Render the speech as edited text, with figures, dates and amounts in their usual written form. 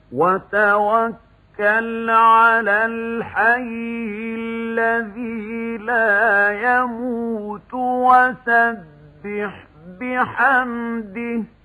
وتوكل على الحي الذي لا يموت وسبح بحمده